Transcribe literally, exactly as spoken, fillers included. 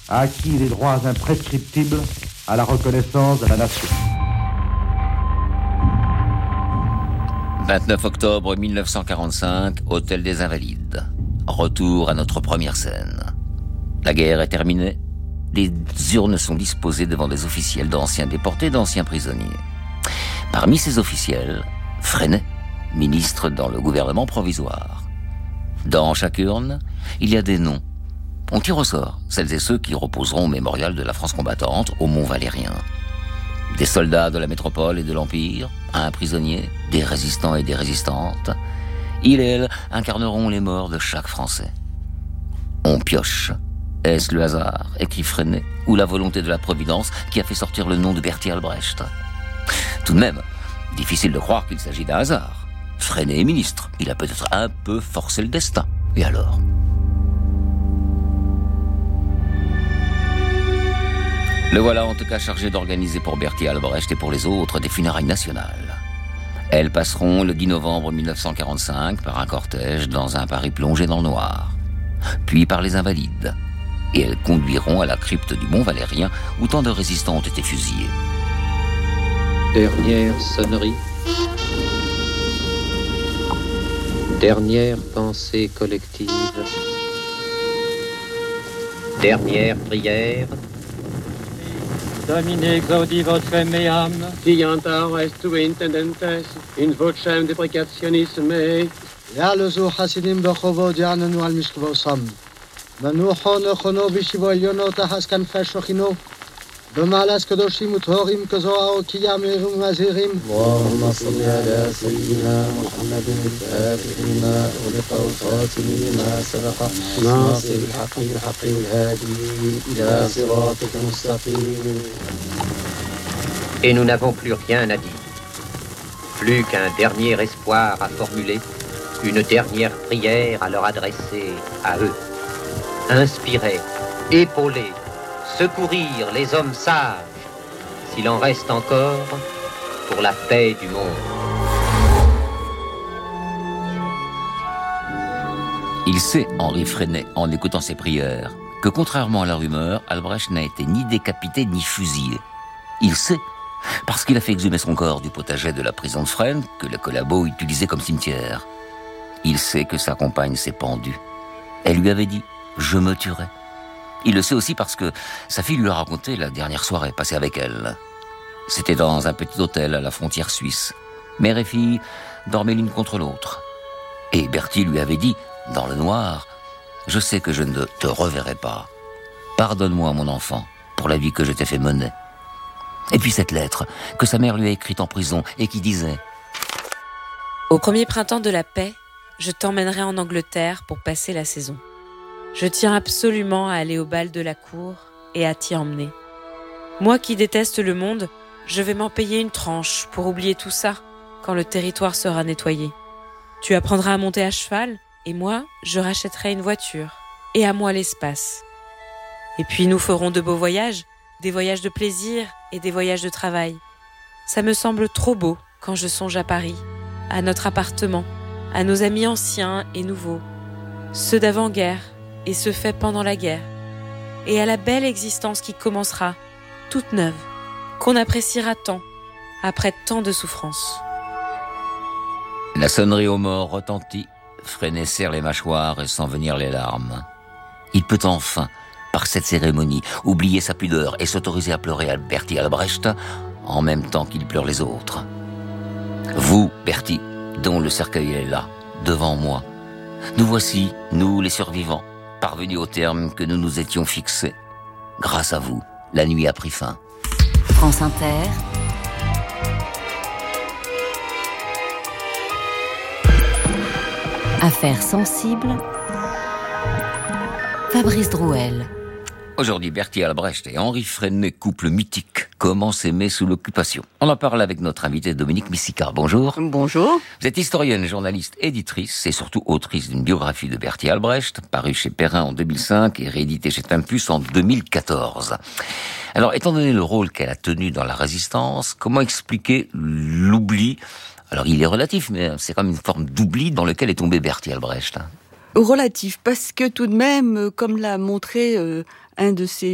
a acquis les droits imprescriptibles à la reconnaissance de la nation. vingt-neuf octobre mille neuf cent quarante-cinq, Hôtel des Invalides. Retour à notre première scène. La guerre est terminée. Des urnes sont disposées devant des officiels d'anciens déportés, d'anciens prisonniers. Parmi ces officiels, Freinet, ministre dans le gouvernement provisoire. Dans chaque urne, il y a des noms. On tire au sort celles et ceux qui reposeront au mémorial de la France combattante au Mont Valérien. Des soldats de la métropole et de l'Empire, un prisonnier, des résistants et des résistantes. Ils et elles incarneront les morts de chaque Français. On pioche. Est-ce le hasard, écrit Freinet, ou la volonté de la Providence qui a fait sortir le nom de Berthier Albrecht? Tout de même, difficile de croire qu'il s'agit d'un hasard. Freinet est ministre, il a peut-être un peu forcé le destin. Et alors ? Le voilà en tout cas chargé d'organiser pour Berthier Albrecht et pour les autres des funérailles nationales. Elles passeront le dix novembre mille neuf cent quarante-cinq par un cortège dans un Paris plongé dans le noir, puis par les Invalides, et elles conduiront à la crypte du Mont Valérien où tant de résistants ont été fusillés. Dernière sonnerie. Dernière pensée collective. Dernière prière. Domine exaudi vocem meam. Dianta restu intendentes, in vocem deprecationis mei. יעלו חסידים בחובות יעננו על משכבוסם. בנוחו נכונו בשבעליונו תחס כנפי שוכינו. במעלס קדושים וטהורים כזוהר כי יאמרים מזהירים. اللهم صل على سيدنا محمد الفاتح لما أغلق والخاتم لما سبق ناصر الحق بالحق والهادي إلى صراطك المستقيم. Et nous n'avons plus rien à dire. Plus qu'un dernier espoir à formuler, une dernière prière à leur adresser à eux. Inspirer, épauler, secourir les hommes sages, s'il en reste encore, pour la paix du monde. Il sait, Henri Freinet, en écoutant ses prières, que contrairement à la rumeur, Albrecht n'a été ni décapité ni fusillé. Il sait, parce qu'il a fait exhumer son corps du potager de la prison de Fresnes, que les collabos utilisaient comme cimetière. Il sait que sa compagne s'est pendue. Elle lui avait dit « Je me tuerai ». Il le sait aussi parce que sa fille lui a raconté la dernière soirée passée avec elle. C'était dans un petit hôtel à la frontière suisse. Mère et fille dormaient l'une contre l'autre. Et Berthier lui avait dit, dans le noir, « Je sais que je ne te reverrai pas. Pardonne-moi, mon enfant, pour la vie que je t'ai fait mener. » Et puis cette lettre que sa mère lui a écrite en prison et qui disait « Au premier printemps de la paix, je t'emmènerai en Angleterre pour passer la saison. Je tiens absolument à aller au bal de la cour et à t'y emmener. Moi qui déteste le monde, je vais m'en payer une tranche pour oublier tout ça quand le territoire sera nettoyé. Tu apprendras à monter à cheval et moi, je rachèterai une voiture et à moi l'espace. Et puis nous ferons de beaux voyages, des voyages de plaisir et des voyages de travail. Ça me semble trop beau quand je songe à Paris, à notre appartement, à nos amis anciens et nouveaux, ceux d'avant-guerre et ceux faits pendant la guerre, et à la belle existence qui commencera, toute neuve, qu'on appréciera tant, après tant de souffrances. » La sonnerie aux morts retentit. Freinet serre les mâchoires et sent venir les larmes. Il peut enfin, par cette cérémonie, oublier sa pudeur et s'autoriser à pleurer à Berthier Albrecht en même temps qu'il pleure les autres. Vous, Berthier, dont le cercueil est là, devant moi. Nous voici, nous les survivants, parvenus au terme que nous nous étions fixés. Grâce à vous, la nuit a pris fin. France Inter. Affaires sensibles. Fabrice Drouel. Aujourd'hui, Berthier Albrecht et Henri Freinet, couple mythique. Comment s'aimer sous l'occupation? On en parle avec notre invitée Dominique Missicard. Bonjour. Bonjour. Vous êtes historienne, journaliste, éditrice et surtout autrice d'une biographie de Berthier Albrecht, parue chez Perrin en deux mille cinq et rééditée chez Tempus en deux mille quatorze. Alors, étant donné le rôle qu'elle a tenu dans la résistance, comment expliquer l'oubli? Alors, il est relatif, mais c'est comme une forme d'oubli dans lequel est tombé Berthier Albrecht. Relatif, parce que tout de même, comme l'a montré euh, un de ses